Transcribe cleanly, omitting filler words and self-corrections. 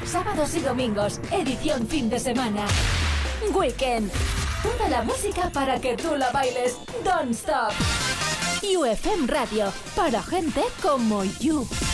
sábados y domingos, edición fin de semana. Weekend. Toda la música para que tú la bailes. Don't stop. UFM Radio, para gente como you.